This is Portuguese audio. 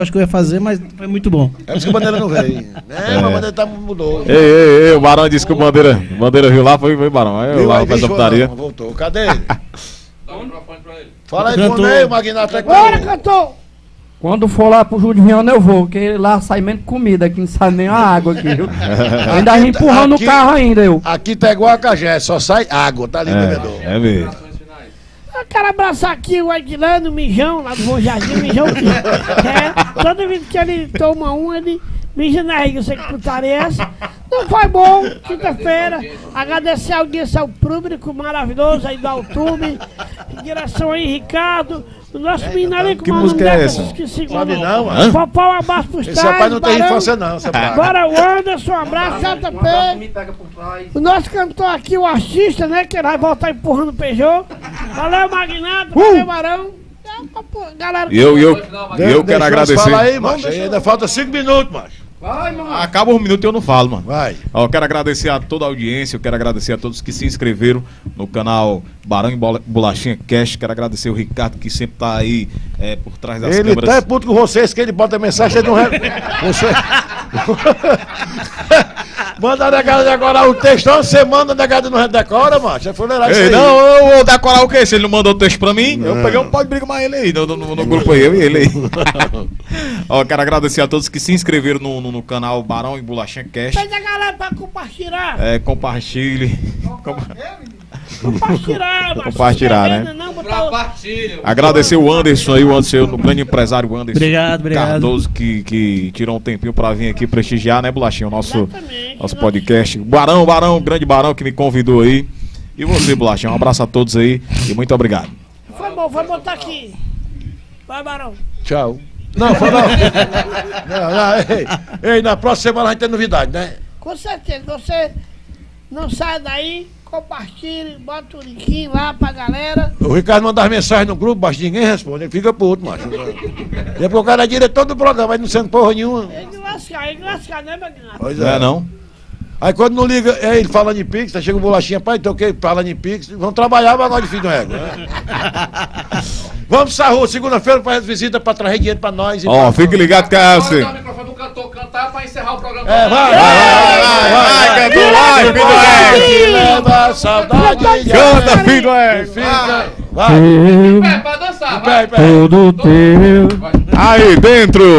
acho que eu ia fazer, mas foi muito bom. É por isso que o Bandeira não veio. A Bandeira mudou. O Barão disse que o Bandeira viu lá, foi Barão. Aí lá faz a putaria. Voltou. Cadê ele? Dá o microfone pra ele. Fala aí com ele, Magnata. Bora, cantor! Quando for lá pro Júlio de Viana eu vou, porque lá sai menos comida, aqui não sai nem a água aqui, viu? Ainda empurrando o carro ainda, eu. Aqui tá igual a Cagé, só sai água, tá ali o bebedor. É mesmo. Eu quero abraçar aqui o Aguilano, o Mijão, lá do Bom Jardim, o Mijão que toda vez que ele toma ele mija na riga, eu sei que putaria é essa. Não foi bom, quinta-feira, agradecer a audiência ao público maravilhoso aí do YouTube, em direção aí, Ricardo, o nosso menino ali com que música é essa? Sabe não, mano? Popó, um abraço pros Esse rapaz não tem infância não, seu pai. Bora, o Anderson, um abraço, JP. O nosso cantor aqui, o artista, né, que ele vai voltar empurrando o Peugeot. Valeu, Magnata, valeu, Barão. Galera, eu quero agradecer. Fala aí, macho. Ainda falta 5 minutos, macho. Vai, mano. Acaba um minuto e eu não falo, mano. Vai. Eu quero agradecer a toda a audiência, eu quero agradecer a todos que se inscreveram no canal Barão e Bolachinha Cast. Quero agradecer o Ricardo, que sempre tá aí por trás das câmeras. Ele tá puto com vocês, que ele bota mensagem, ele não você... Manda a negada decorar o texto, você manda a negada não decora, macho. É fuleirar isso aí. Não, eu vou decorar o quê? Se ele não mandou o texto pra mim, eu peguei pode brigar mais ele aí, no grupo aí, eu e ele aí. Ó, quero agradecer a todos que se inscreveram no canal Barão e Bolachinha Cast. Pede a galera pra compartilhar. Compartilhe. Compartilhar, macho. Compartilhar, né? Compartilha. Agradecer o Anderson aí, o grande empresário Anderson. Obrigado. Cardoso, que tirou um tempinho pra vir aqui prestigiar, né, Bolachinha, o nosso podcast. Barão, grande Barão que me convidou aí. E você, Bolachinha, um abraço a todos aí e muito obrigado. Foi bom, vai botar aqui. Vai, Barão. Tchau. Não, foi não. Ei, na próxima semana a gente tem novidade, né? Com certeza, você não sai daí, compartilhe, bota o link lá pra galera. O Ricardo manda as mensagens no grupo, mas ninguém responde, ele fica puto, macho. Depois o cara é diretor do programa, mas não sendo porra nenhuma. Ele lascar, né, Magnata? Pois Não é não? Aí quando não liga, ele falando em Pix, chega o Bolachinha, pai, então o que? Falando em Pix, vamos trabalhar, mas agora de filho do ego, né? Vamos pra rua, segunda-feira faz visita pra trazer dinheiro pra nós. Ó, fique ligado que é assim. Agora dá o microfone do cantor cantar pra encerrar o programa. Vai, cantor, vai, filho do ego. Leva saudade. Canta, filho do ego. Vai. Pra dançar, Vai. Todo teu. Aí dentro.